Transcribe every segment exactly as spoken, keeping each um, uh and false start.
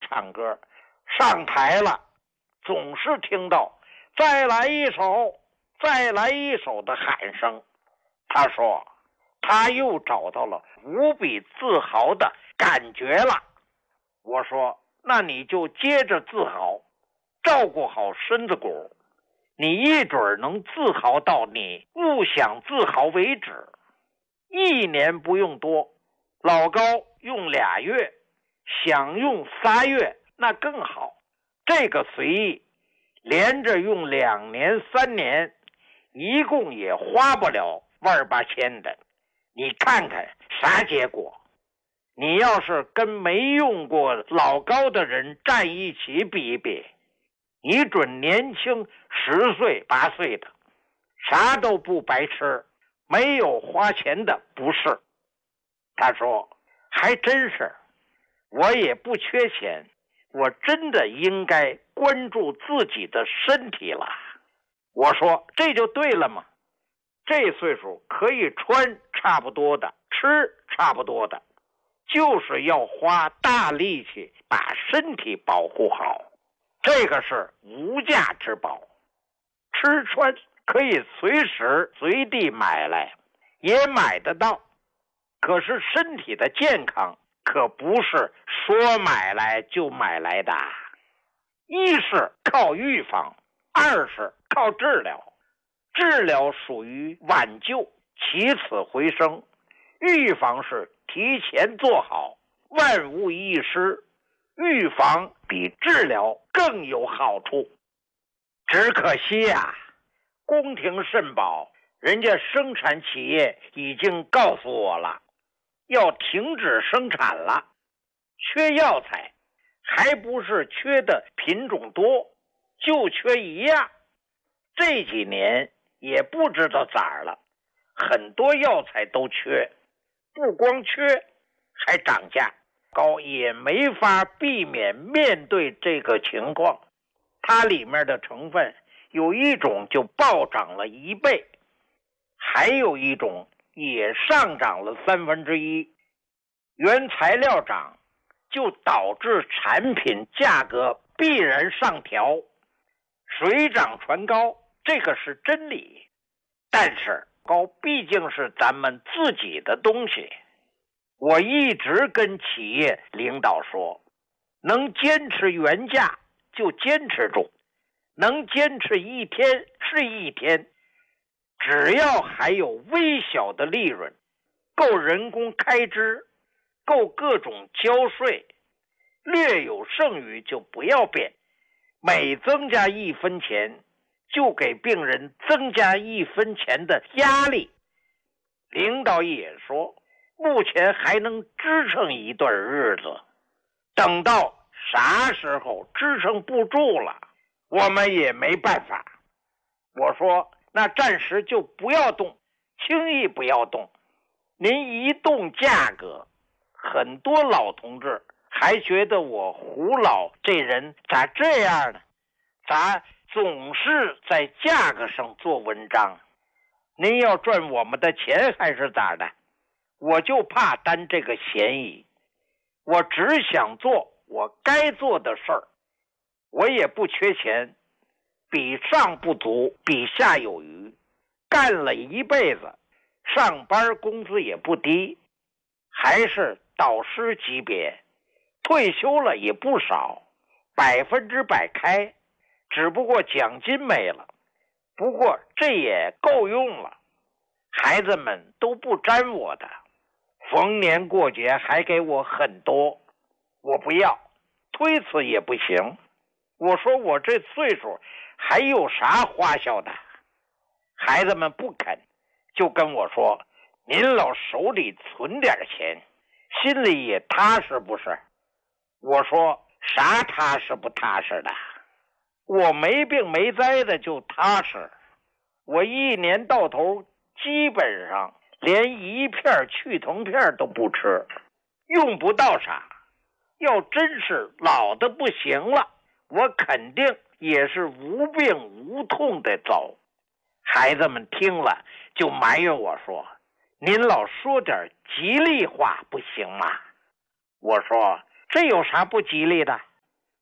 唱歌，上台了总是听到再来一首再来一首的喊声。他说他又找到了无比自豪的感觉了。我说那你就接着自豪，照顾好身子骨，你一准能自豪到你不想自豪为止。一年不用多，老高用俩月，想用仨月那更好。这个随意连着用两年三年，一共也花不了万八千的，你看看啥结果？你要是跟没用过老高的人站一起比一比，你准年轻十岁八岁的，啥都不白吃，没有花钱的不是。他说还真是，我也不缺钱，我真的应该关注自己的身体了。我说这就对了嘛，这岁数可以穿差不多的，吃差不多的，就是要花大力气把身体保护好，这个是无价之宝。吃穿可以随时随地买来，也买得到，可是身体的健康可不是说买来就买来的。一是靠预防，二是靠治疗。治疗属于挽救，起死回生。预防是提前做好，万无一失。预防比治疗更有好处。只可惜呀、啊，宫廷肾宝人家生产企业已经告诉我了，要停止生产了。缺药材，还不是缺的品种多，就缺一样。这几年也不知道咋儿了，很多药材都缺，不光缺，还涨价。高也没法避免面对这个情况，它里面的成分有一种就暴涨了一倍，还有一种也上涨了三分之一。原材料涨，就导致产品价格必然上调，水涨船高，这个是真理。但是高毕竟是咱们自己的东西，我一直跟企业领导说，能坚持原价就坚持住，能坚持一天是一天，只要还有微小的利润，够人工开支，够各种交税，略有剩余就不要变，每增加一分钱就给病人增加一分钱的压力。领导也说目前还能支撑一段日子，等到啥时候支撑不住了，我们也没办法。我说那暂时就不要动，轻易不要动。您一动价格，很多老同志还觉得我胡老这人咋这样呢？咋总是在价格上做文章？您要赚我们的钱还是咋的？我就怕担这个嫌疑，我只想做我该做的事儿，我也不缺钱，比上不足，比下有余，干了一辈子，上班工资也不低，还是导师级别，退休了也不少，百分之百开，只不过奖金没了，不过这也够用了，孩子们都不沾我的，逢年过节还给我很多，我不要，推辞也不行。我说我这岁数还有啥花销的？孩子们不肯，就跟我说，您老手里存点钱，心里也踏实不是？我说啥踏实不踏实的？我没病没灾的就踏实，我一年到头基本上连一片去疼片都不吃，用不到啥。要真是老的不行了，我肯定也是无病无痛的走。孩子们听了就埋怨我说，您老说点吉利话不行吗？我说这有啥不吉利的？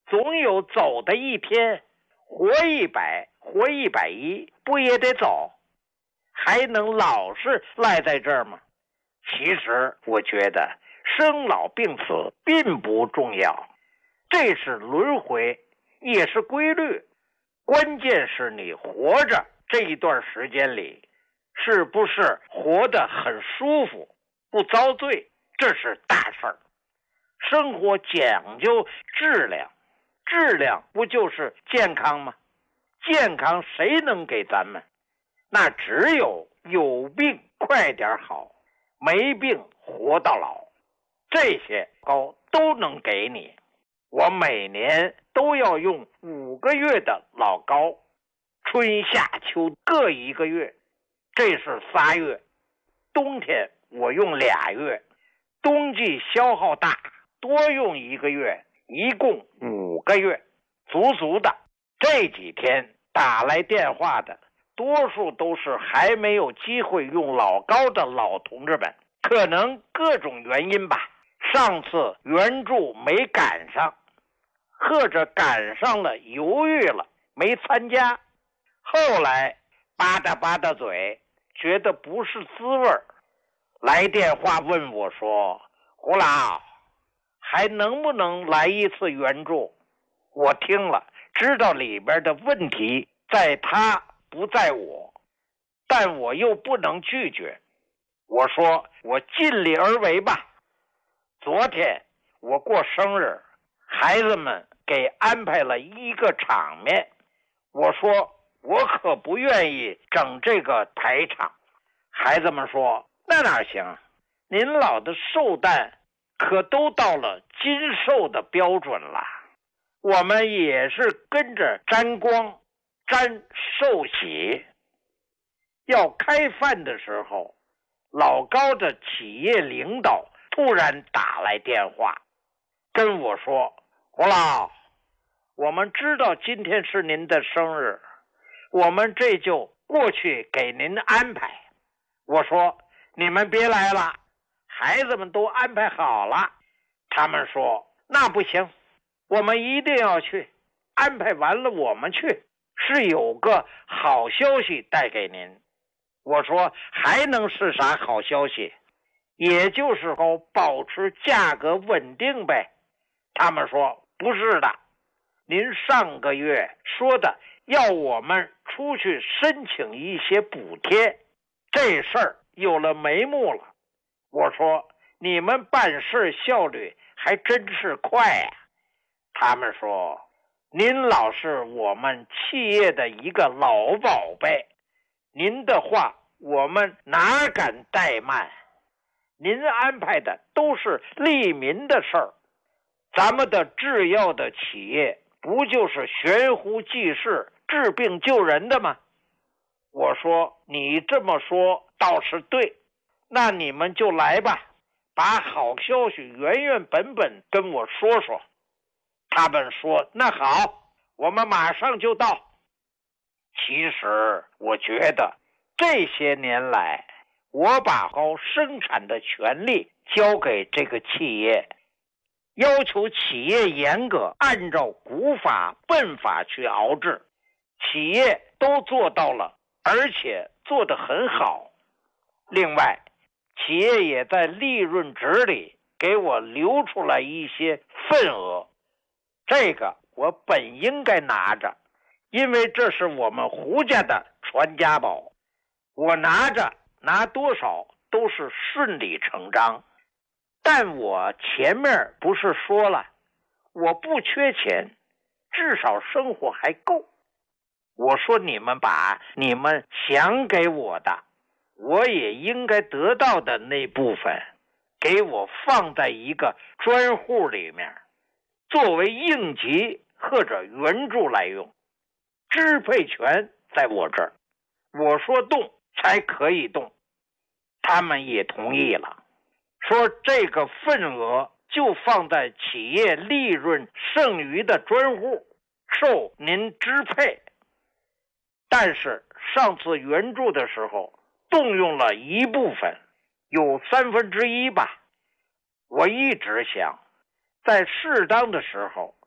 总有走的一天，活一百，活一百一，不也得走？还能老是赖在这儿吗？其实我觉得生老病死并不重要，这是轮回，也是规律。关键是你活着这一段时间里，是不是活得很舒服，不遭罪，这是大事儿。生活讲究质量，质量不就是健康吗？健康谁能给咱们？那只有有病快点好，没病活到老，这些高都能给你。我每年都要用五个月的老高，春夏秋各一个月，这是仨月。冬天我用俩月，冬季消耗大，多用一个月，一共五个月，足足的。这几天打来电话的多数都是还没有机会用老高的老同志们，可能各种原因吧，上次援助没赶上，或者赶上了犹豫了没参加，后来吧嗒吧嗒嘴，觉得不是滋味儿，来电话问我说，胡老还能不能来一次援助？我听了知道里边的问题在他不在我，但我又不能拒绝。我说我尽力而为吧。昨天我过生日，孩子们给安排了一个场面，我说我可不愿意整这个排场。孩子们说那哪行，您老的寿诞可都到了金寿的标准了，我们也是跟着沾光沾寿喜。要开饭的时候，老高的企业领导突然打来电话跟我说，胡老，我们知道今天是您的生日，我们这就过去给您安排。我说你们别来了，孩子们都安排好了。他们说那不行，我们一定要去，安排完了我们去，是有个好消息带给您。我说还能是啥好消息？也就是保持价格稳定呗。他们说不是的，您上个月说的要我们出去申请一些补贴，这事儿有了眉目了。我说你们办事效率还真是快呀。他们说您老是我们企业的一个老宝贝，您的话我们哪敢怠慢，您安排的都是利民的事儿，咱们的制药的企业不就是悬壶济世治病救人的吗？我说你这么说倒是对，那你们就来吧，把好消息原原本本跟我说说。他们说那好，我们马上就到。其实我觉得这些年来，我把高生产的权利交给这个企业，要求企业严格按照古法笨法去熬制，企业都做到了，而且做得很好。另外，企业也在利润值里给我留出来一些份额，这个我本应该拿着，因为这是我们胡家的传家宝，我拿着拿多少都是顺理成章。但我前面不是说了，我不缺钱，至少生活还够。我说你们把你们想给我的，我也应该得到的那部分，给我放在一个专户里面，作为应急或者援助来用，支配权在我这儿，我说动才可以动。他们也同意了，说这个份额就放在企业利润剩余的专户，受您支配。但是上次援助的时候动用了一部分，有三分之一吧。我一直想，在适当的时候